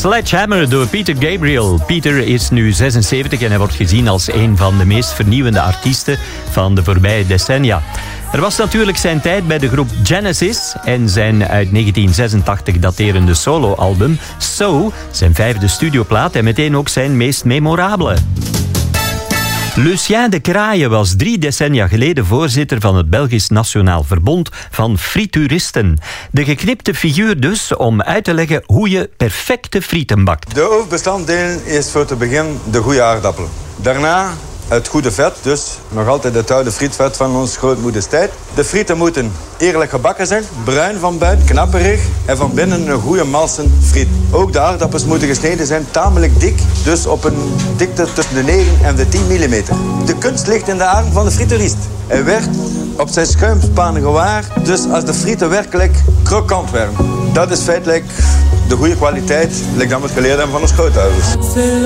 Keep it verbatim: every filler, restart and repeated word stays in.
Sledgehammer door Peter Gabriel. Peter is nu zesenzeventig en hij wordt gezien als een van de meest vernieuwende artiesten van de voorbije decennia. Er was natuurlijk zijn tijd bij de groep Genesis en zijn uit negentien zesentachtig daterende soloalbum So, zijn vijfde studioplaat en meteen ook zijn meest memorabele. Lucien de Craaie was drie decennia geleden voorzitter van het Belgisch Nationaal Verbond van Frituuristen. De geknipte figuur dus om uit te leggen hoe je perfecte frieten bakt. De hoofdbestanddelen is voor te beginnen de goede aardappelen. Daarna het goede vet, dus nog altijd het oude frietvet van ons grootmoeders tijd. De frieten moeten eerlijk gebakken zijn, bruin van buiten, knapperig en van binnen een goede malsen friet. Ook de aardappels moeten gesneden zijn, tamelijk dik, dus op een dikte tussen de negen en de tien millimeter. De kunst ligt in de arm van de frituurist. Hij werd op zijn schuimspanen gewaar, dus als de frieten werkelijk krokant werden. Dat is feitelijk de goede kwaliteit, like dat we het geleerd hebben van ons grootouders.